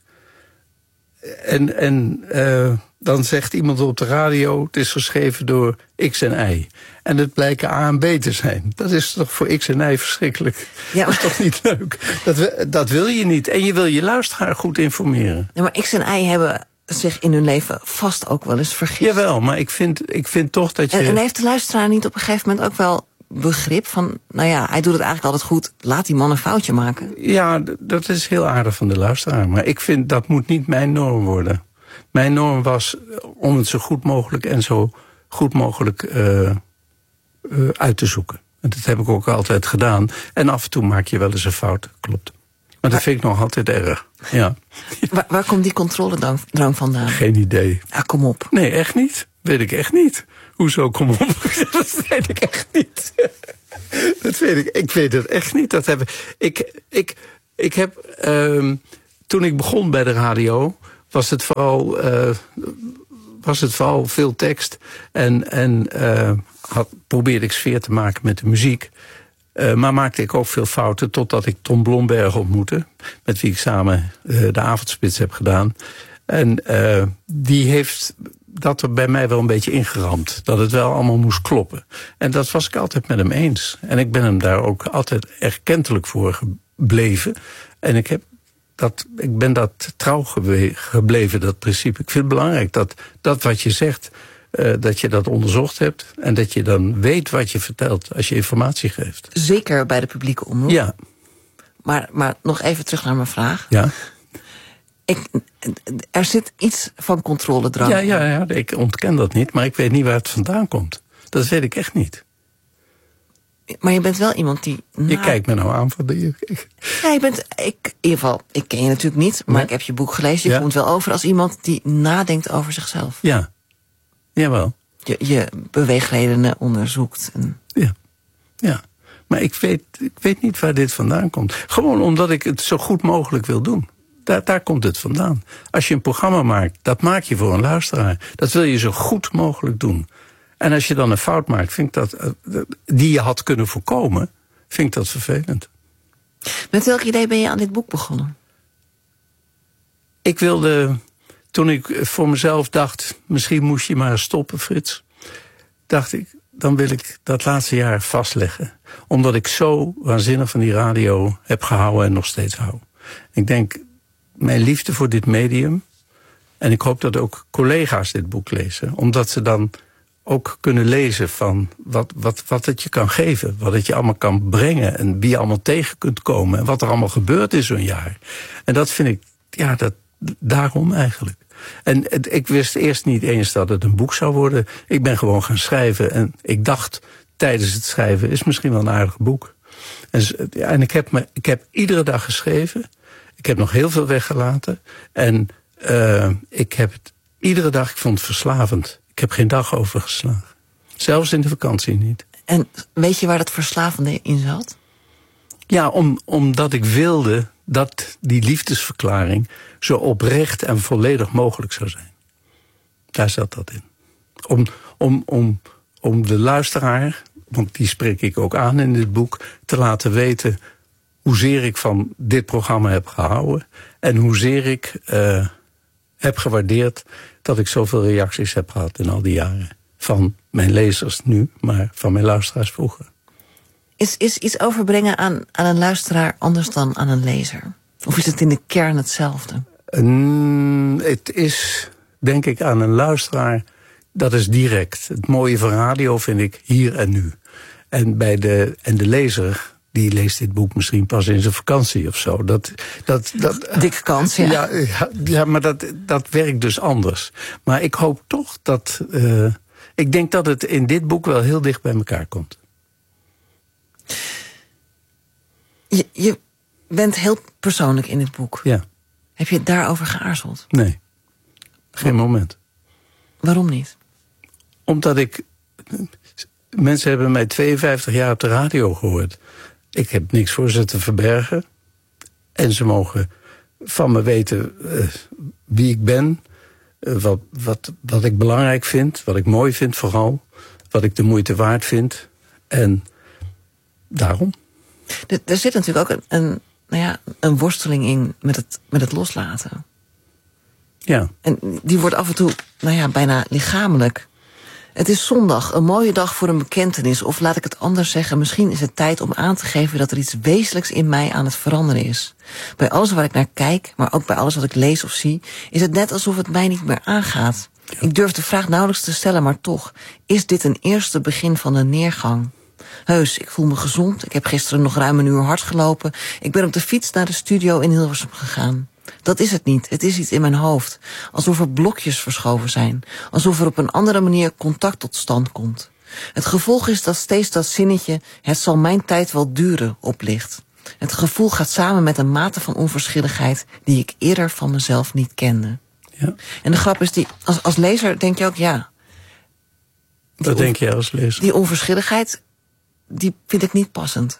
En, en uh, dan zegt iemand op de radio, het is geschreven door X en Y. En het blijken A en B te zijn. Dat is toch voor X en Y verschrikkelijk. Ja, maar... Dat is toch niet leuk? Dat, dat wil je niet. En je wil je luisteraar goed informeren. Ja, maar X en Y hebben zich in hun leven vast ook wel eens vergist. Jawel, maar ik vind, ik vind toch dat je... En, en heeft de luisteraar niet op een gegeven moment ook wel begrip van, nou ja, hij doet het eigenlijk altijd goed, laat die man een foutje maken? Ja, dat is heel aardig van de luisteraar. Maar ik vind, dat moet niet mijn norm worden. Mijn norm was om het zo goed mogelijk en zo goed mogelijk uh, uh, uit te zoeken. En dat heb ik ook altijd gedaan. En af en toe maak je wel eens een fout, klopt. Maar dat vind ik nog altijd erg. Ja. Waar, waar komt die controledrang vandaan? Geen idee. Ja, kom op. Nee, echt niet. Weet ik echt niet. Hoezo, kom op? Dat weet ik echt niet. Dat weet ik. Ik weet het echt niet. Dat heb ik. Ik, ik heb. Uh, toen ik begon bij de radio, was het vooral. Uh, was het vooral veel tekst. En, en uh, had, probeerde ik sfeer te maken met de muziek. Uh, maar maakte ik ook veel fouten totdat ik Tom Blomberg ontmoette. Met wie ik samen uh, de Avondspits heb gedaan. En uh, die heeft dat er bij mij wel een beetje ingeramd. Dat het wel allemaal moest kloppen. En dat was ik altijd met hem eens. En ik ben hem daar ook altijd erkentelijk voor gebleven. En ik, heb dat, ik ben dat trouw gebleven, dat principe. Ik vind het belangrijk dat dat wat je zegt, uh, dat je dat onderzocht hebt. En dat je dan weet wat je vertelt als je informatie geeft. Zeker bij de publieke omroep. Ja. Maar, maar nog even terug naar mijn vraag. Ja. Ik, er zit iets van controledrang. Ja, ja, ja, ik ontken dat niet, maar ik weet niet waar het vandaan komt. Dat weet ik echt niet. Maar je bent wel iemand die... Nou, je kijkt me nou aan van de... Ja, je bent... Ik, in ieder geval, ik ken je natuurlijk niet, maar nee. Ik heb je boek gelezen. Je ja. komt wel over als iemand die nadenkt over zichzelf. Ja, jawel. Je, je beweegredenen onderzoekt. En... Ja, ja. Maar ik weet, ik weet niet waar dit vandaan komt. Gewoon omdat ik het zo goed mogelijk wil doen. Daar, daar komt het vandaan. Als je een programma maakt, dat maak je voor een luisteraar. Dat wil je zo goed mogelijk doen. En als je dan een fout maakt, vind ik dat, die je had kunnen voorkomen, vind ik dat vervelend. Met welk idee ben je aan dit boek begonnen? Ik wilde, toen ik voor mezelf dacht, misschien moest je maar stoppen, Frits. Dacht ik, dan wil ik dat laatste jaar vastleggen. Omdat ik zo waanzinnig van die radio heb gehouden en nog steeds hou. Ik denk, mijn liefde voor dit medium, en ik hoop dat ook collega's dit boek lezen, omdat ze dan ook kunnen lezen van wat, wat, wat het je kan geven, wat het je allemaal kan brengen en wie je allemaal tegen kunt komen en wat er allemaal gebeurd is zo'n jaar. En dat vind ik, ja, dat, daarom eigenlijk. En het, ik wist eerst niet eens dat het een boek zou worden. Ik ben gewoon gaan schrijven en ik dacht tijdens het schrijven is misschien wel een aardig boek. En, ja, en ik, heb me, ik heb iedere dag geschreven. Ik heb nog heel veel weggelaten. En uh, ik heb het iedere dag, ik vond het verslavend. Ik heb geen dag overgeslagen. Zelfs in de vakantie niet. En weet je waar dat verslavende in zat? Ja, om, omdat ik wilde dat die liefdesverklaring zo oprecht en volledig mogelijk zou zijn. Daar zat dat in. Om, om, om, om de luisteraar, want die spreek ik ook aan in dit boek, te laten weten hoezeer ik van dit programma heb gehouden en hoezeer ik uh, heb gewaardeerd dat ik zoveel reacties heb gehad in al die jaren. Van mijn lezers nu, maar van mijn luisteraars vroeger. Is, is iets overbrengen aan, aan een luisteraar anders dan aan een lezer? Of is het in de kern hetzelfde? Mm, het is, denk ik, aan een luisteraar, dat is direct. Het mooie van radio vind ik hier en nu. En, bij de, en de lezer, die leest dit boek misschien pas in zijn vakantie of zo. Dat, dat, dat, Dikke kans, ja. Ja, ja, ja maar dat, dat werkt dus anders. Maar ik hoop toch dat... Uh, ik denk dat het in dit boek wel heel dicht bij elkaar komt. Je, je bent heel persoonlijk in het boek. Ja. Heb je daarover geaarzeld? Nee, geen moment. Waarom niet? Omdat ik... Mensen hebben mij tweeënvijftig jaar op de radio gehoord. Ik heb niks voor ze te verbergen. En ze mogen van me weten uh, wie ik ben. Uh, wat, wat, wat ik belangrijk vind. Wat ik mooi vind vooral. Wat ik de moeite waard vind. En daarom. Er, er zit natuurlijk ook een, een, nou ja, een worsteling in met het, met het loslaten. Ja. En die wordt af en toe, nou ja, bijna lichamelijk. Het is zondag, een mooie dag voor een bekentenis. Of laat ik het anders zeggen, misschien is het tijd om aan te geven dat er iets wezenlijks in mij aan het veranderen is. Bij alles waar ik naar kijk, maar ook bij alles wat ik lees of zie, is het net alsof het mij niet meer aangaat. Ja. Ik durf de vraag nauwelijks te stellen, maar toch, is dit een eerste begin van een neergang? Heus, ik voel me gezond, ik heb gisteren nog ruim een uur hard gelopen. Ik ben op de fiets naar de studio in Hilversum gegaan. Dat is het niet, het is iets in mijn hoofd. Alsof er blokjes verschoven zijn. Alsof er op een andere manier contact tot stand komt. Het gevolg is dat steeds dat zinnetje, het zal mijn tijd wel duren, oplicht. Het gevoel gaat samen met een mate van onverschilligheid die ik eerder van mezelf niet kende. Ja. En de grap is, die, als, als lezer denk je ook, ja... Wat denk je als lezer? Die onverschilligheid die vind ik niet passend.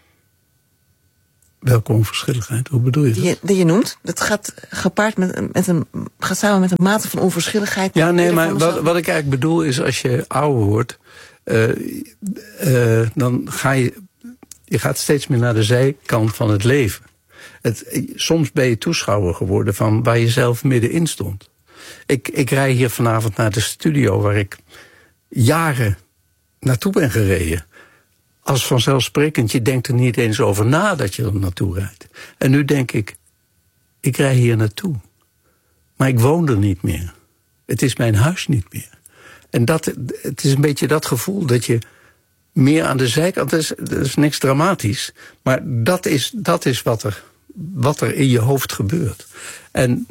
Welke onverschilligheid? Hoe bedoel je dat? Die je, die je noemt. Dat gaat gepaard met, met een, gaat samen met een mate van onverschilligheid. Ja, nee, maar wat, wat ik eigenlijk bedoel is, als je ouder wordt, uh, uh, dan ga je, je gaat steeds meer naar de zijkant van het leven. Het, soms ben je toeschouwer geworden van waar je zelf middenin stond. Ik, ik rij hier vanavond naar de studio waar ik jaren naartoe ben gereden. Als vanzelfsprekend, je denkt er niet eens over na dat je er naartoe rijdt. En nu denk ik, ik rij hier naartoe. Maar ik woon er niet meer. Het is mijn huis niet meer. En dat, het is een beetje dat gevoel dat je meer aan de zijkant, dat is, dat is niks dramatisch. Maar dat is, dat is wat, er, wat er in je hoofd gebeurt. En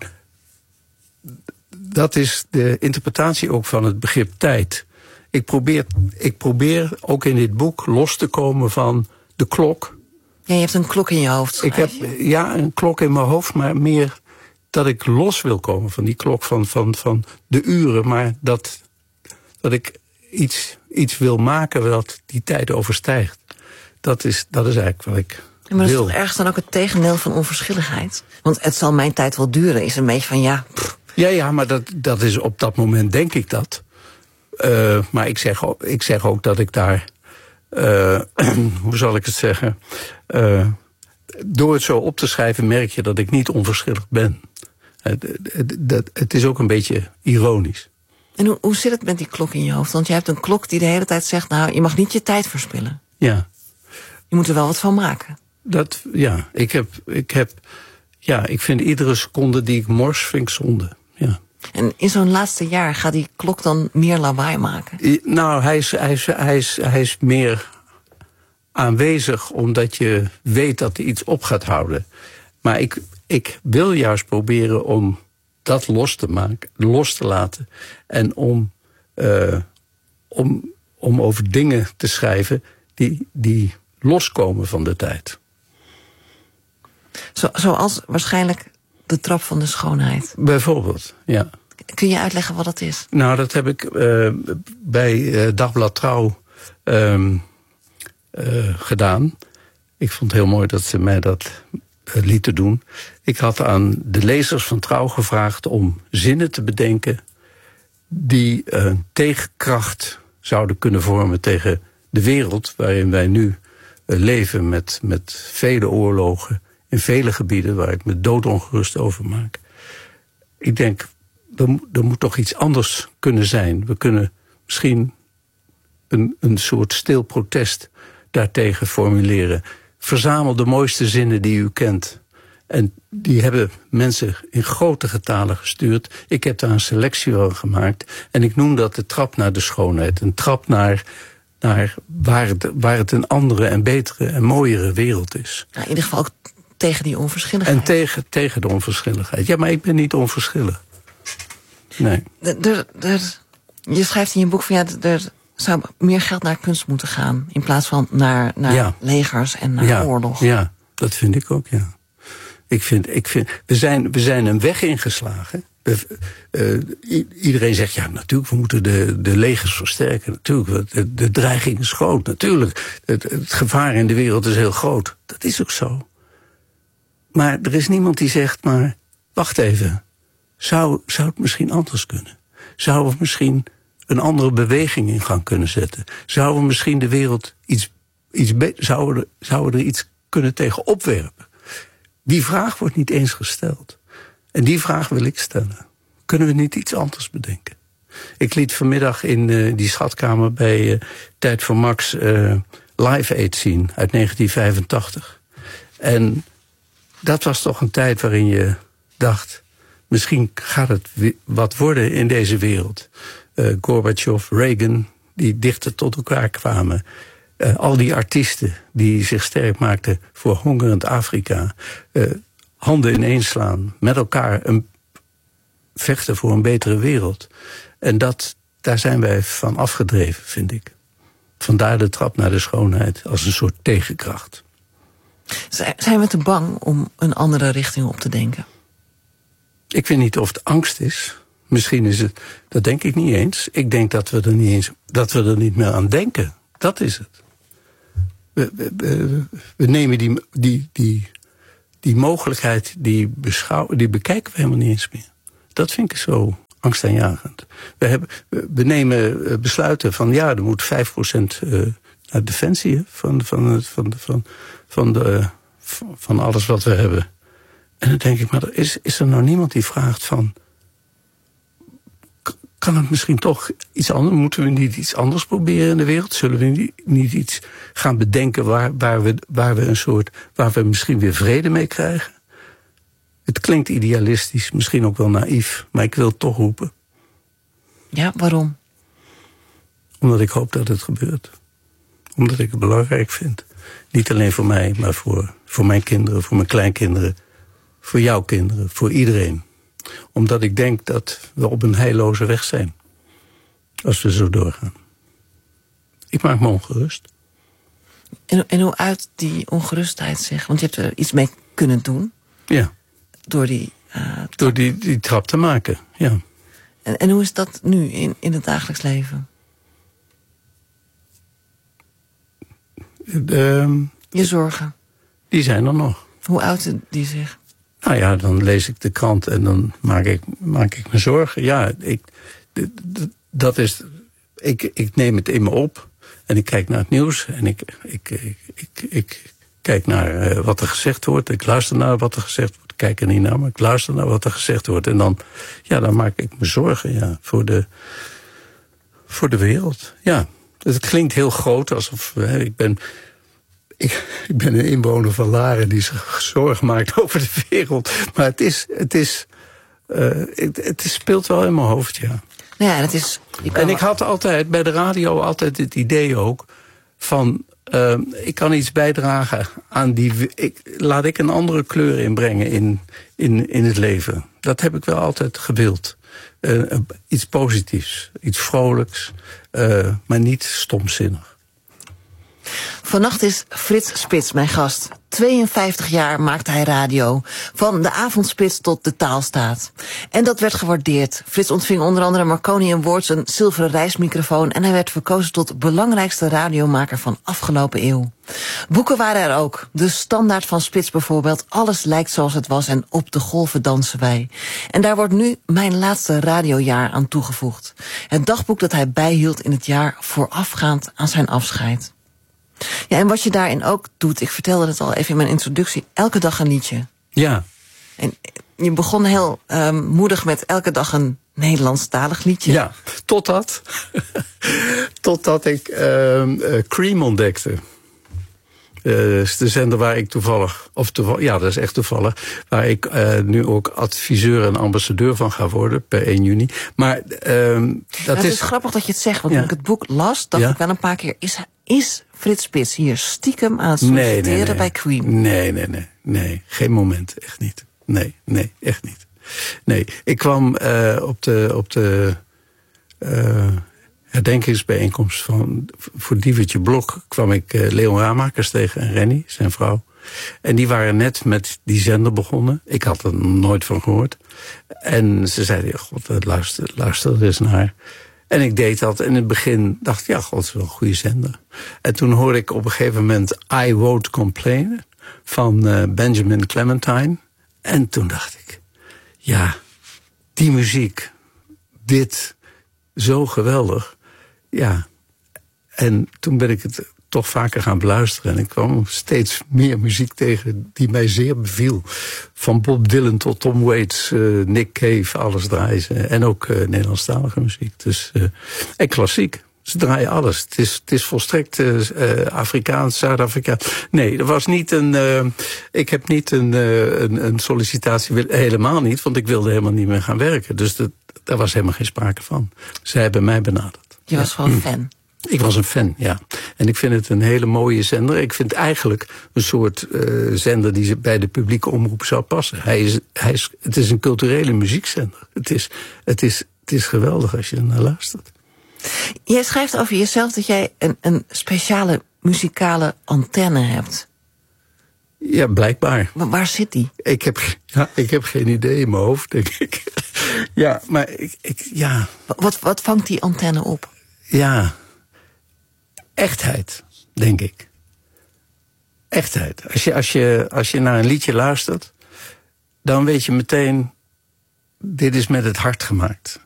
dat is de interpretatie ook van het begrip tijd. Ik probeer, ik probeer ook in dit boek los te komen van de klok. Ja, je hebt een klok in je hoofd. Ik heb ja, een klok in mijn hoofd, maar meer dat ik los wil komen van die klok van, van, van de uren. Maar dat, dat ik iets, iets wil maken dat die tijd overstijgt. Dat is, dat is eigenlijk wat ik ja, maar dat wil. is toch ergens dan ook het tegendeel van onverschilligheid? Want het zal mijn tijd wel duren, is een beetje van ja... Pff. Ja, ja, maar dat, dat is op dat moment denk ik dat. Uh, maar ik zeg, ook, ik zeg ook dat ik daar, uh, hoe zal ik het zeggen, uh, door het zo op te schrijven merk je dat ik niet onverschillig ben. Het, het, het, het is ook een beetje ironisch. En hoe, hoe zit het met die klok in je hoofd? Want je hebt een klok die de hele tijd zegt, nou, je mag niet je tijd verspillen. Ja. Je moet er wel wat van maken. Dat, ja, ik heb, ik heb, ja, ik vind iedere seconde die ik mors, vind ik zonde, ja. En in zo'n laatste jaar gaat die klok dan meer lawaai maken? Nou, hij is, hij is, hij is, hij is meer aanwezig omdat je weet dat hij iets op gaat houden. Maar ik, ik wil juist proberen om dat los te maken, los te laten. En om, uh, om, om over dingen te schrijven die, die loskomen van de tijd. Zo, zoals waarschijnlijk de trap van de schoonheid. Bijvoorbeeld, ja. Kun je uitleggen wat dat is? Nou, dat heb ik uh, bij uh, Dagblad Trouw um, uh, gedaan. Ik vond het heel mooi dat ze mij dat uh, lieten doen. Ik had aan de lezers van Trouw gevraagd om zinnen te bedenken die een uh, tegenkracht zouden kunnen vormen tegen de wereld waarin wij nu uh, leven met, met vele oorlogen in vele gebieden waar ik me doodongerust over maak. Ik denk, er, er moet toch iets anders kunnen zijn. We kunnen misschien een, een soort stil protest daartegen formuleren. Verzamel de mooiste zinnen die u kent. En die hebben mensen in grote getalen gestuurd. Ik heb daar een selectie van gemaakt. En ik noem dat de trap naar de schoonheid. Een trap naar, naar waar, het, waar het een andere en betere en mooiere wereld is. Nou, in ieder geval ook tegen die onverschilligheid. En tegen, tegen de onverschilligheid. Ja, maar ik ben niet onverschillig. Nee. De, de, de, je schrijft in je boek van ja, er zou meer geld naar kunst moeten gaan. In plaats van naar, naar ja. legers en naar ja. oorlog. Ja, dat vind ik ook, ja. Ik vind, ik vind, we, zijn, we zijn een weg ingeslagen. We, uh, iedereen zegt, ja, natuurlijk, we moeten de, de legers versterken. Natuurlijk, de, de dreiging is groot. Natuurlijk, het, het gevaar in de wereld is heel groot. Dat is ook zo. Maar er is niemand die zegt, maar wacht even. Zou, zou het misschien anders kunnen? Zouden we misschien een andere beweging in gang kunnen zetten? Zouden we misschien de wereld iets, iets be- zouden, we, zouden we er iets kunnen tegen opwerpen? Die vraag wordt niet eens gesteld. En die vraag wil ik stellen. Kunnen we niet iets anders bedenken? Ik liet vanmiddag in uh, die schatkamer bij uh, Tijd voor Max uh, Live Aid zien uit negentien vijfentachtig. En dat was toch een tijd waarin je dacht, misschien gaat het wat worden in deze wereld. Uh, Gorbachev, Reagan, die dichter tot elkaar kwamen. Uh, al die artiesten die zich sterk maakten voor hongerend Afrika. Uh, handen ineenslaan, met elkaar een, vechten voor een betere wereld. En dat, daar zijn wij van afgedreven, vind ik. Vandaar de trap naar de schoonheid als een soort tegenkracht. Zijn we te bang om een andere richting op te denken? Ik weet niet of het angst is. Misschien is het, dat denk ik niet eens. Ik denk dat we er niet eens, dat we er niet meer aan denken. Dat is het. we, we, we nemen die, die, die, die mogelijkheid, die, beschouw, die bekijken we helemaal niet eens meer. Dat vind ik zo angstaanjagend. We, hebben, we nemen besluiten van ja, er moet vijf procent uh, naar defensie van, van, van, van, van, de, van alles wat we hebben. En dan denk ik, maar er is, is er nou niemand die vraagt van, kan het misschien toch iets anders? Moeten we niet iets anders proberen in de wereld? Zullen we niet, niet iets gaan bedenken waar, waar, we, waar we een soort, waar we misschien weer vrede mee krijgen? Het klinkt idealistisch, misschien ook wel naïef, maar ik wil het toch roepen. Ja, waarom? Omdat ik hoop dat het gebeurt. Omdat ik het belangrijk vind. Niet alleen voor mij, maar voor, voor mijn kinderen, voor mijn kleinkinderen, voor jouw kinderen, voor iedereen. Omdat ik denk dat we op een heilloze weg zijn. Als we zo doorgaan. Ik maak me ongerust. En, en hoe uit die ongerustheid zich? Want je hebt er iets mee kunnen doen. Ja. Door die, uh, Door die, die trap te maken, ja. En, en hoe is dat nu in, in het dagelijks leven? De, je zorgen? Die zijn er nog. Hoe uiten die zich? Nou ja, dan lees ik de krant en dan maak ik, maak ik me zorgen. Ja, ik, dat is, ik, ik neem het in me op en ik kijk naar het nieuws en ik, ik, ik, ik, ik kijk naar uh, wat er gezegd wordt. Ik luister naar wat er gezegd wordt. Ik kijk er niet naar, maar ik luister naar wat er gezegd wordt. En dan, ja, dan maak ik me zorgen, ja, voor de, voor de wereld. Ja, het klinkt heel groot, alsof hè, ik ben... Ik, ik ben een inwoner van Laren die zich zorgen maakt over de wereld. Maar het is, het is, uh, het, het speelt wel in mijn hoofd, ja. Ja, het is. En ik had altijd bij de radio altijd het idee ook van, uh, ik kan iets bijdragen aan die. Ik, laat ik een andere kleur inbrengen in, in, in het leven. Dat heb ik wel altijd gewild. Uh, iets positiefs, iets vrolijks, uh, maar niet stomzinnig. Vannacht is Frits Spits mijn gast. tweeënvijftig jaar maakte hij radio. Van de avondspits tot de taalstaat. En dat werd gewaardeerd. Frits ontving onder andere Marconi Awards, een zilveren reismicrofoon, en hij werd verkozen tot belangrijkste radiomaker van afgelopen eeuw. Boeken waren er ook. De Standaard van Spits bijvoorbeeld. Alles lijkt zoals het was en op de golven dansen wij. En daar wordt nu mijn laatste radiojaar aan toegevoegd. Het dagboek dat hij bijhield in het jaar voorafgaand aan zijn afscheid. Ja, en wat je daarin ook doet, ik vertelde het al even in mijn introductie, elke dag een liedje. Ja. En je begon heel um, moedig met elke dag een Nederlandstalig liedje. Ja, totdat, totdat ik uh, uh, Cream ontdekte. Uh, is de zender waar ik toevallig, of toevallig, ja, dat is echt toevallig, waar ik uh, nu ook adviseur en ambassadeur van ga worden per één juni. Maar uh, dat nou, het is... is grappig dat je het zegt, want ja. toen ik het boek las, dacht ja? ik wel een paar keer, is, is Frits Spits hier stiekem aan het solliciteren nee, nee, nee. bij Cream? Nee, nee, nee, nee, geen moment, echt niet. Nee, nee, echt niet. Nee, ik kwam uh, op de, op de uh, herdenkingsbijeenkomst van, voor Dievertje Blok kwam ik uh, Leon Ramakers tegen en Rennie, zijn vrouw. En die waren net met die zender begonnen. Ik had er nooit van gehoord. En ze zeiden, god, luister, luister er eens naar. En ik deed dat. En in het begin dacht ik, ja, god, dat is wel een goede zender. En toen hoorde ik op een gegeven moment I Won't Complain van uh, Benjamin Clementine. En toen dacht ik, ja, die muziek, dit, zo geweldig. Ja, en toen ben ik het toch vaker gaan beluisteren. En ik kwam steeds meer muziek tegen die mij zeer beviel. Van Bob Dylan tot Tom Waits, uh, Nick Cave, alles draaien ze. En ook uh, Nederlandstalige muziek. Dus, uh, en klassiek. Ze draaien alles. Het is, het is volstrekt uh, Afrikaans, Zuid-Afrikaans. Nee, er was niet een. Uh, ik heb niet een, uh, een, een sollicitatie. Helemaal niet, want ik wilde helemaal niet meer gaan werken. Dus dat, daar was helemaal geen sprake van. Zij hebben mij benaderd. Je was ja. gewoon fan. Ik was een fan, ja. En ik vind het een hele mooie zender. Ik vind eigenlijk een soort uh, zender die bij de publieke omroep zou passen. Hij is, hij is, het is een culturele muziekzender. Het is, het is, het is geweldig als je er naar luistert. Jij schrijft over jezelf dat jij een, een speciale muzikale antenne hebt. Ja, blijkbaar. Maar waar zit die? Ik heb, ja, ik heb geen idee in mijn hoofd, denk ik. Ja, maar ik, ik ja. Wat, wat vangt die antenne op? Ja, echtheid, denk ik. Echtheid. Als je, als je, als je naar een liedje luistert, dan weet je meteen, dit is met het hart gemaakt.